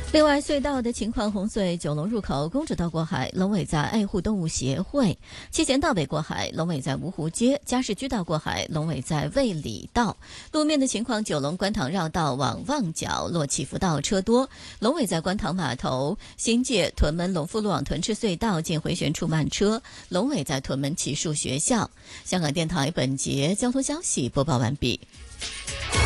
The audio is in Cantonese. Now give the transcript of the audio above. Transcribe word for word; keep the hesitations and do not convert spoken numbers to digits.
另外，隧道的情况：红隧九龙入口公主道过海，龙尾在爱护动物协会；七贤道北过海，龙尾在芜湖街；嘉市居道过海，龙尾在卫理道。路面的情况：九龙观塘绕道往旺角落祈福道车多，龙尾在观塘码头；新界屯门龙富路往屯赤隧道进回旋处慢车，龙尾在屯门启树学校。香港电台本节交通消息播报完毕。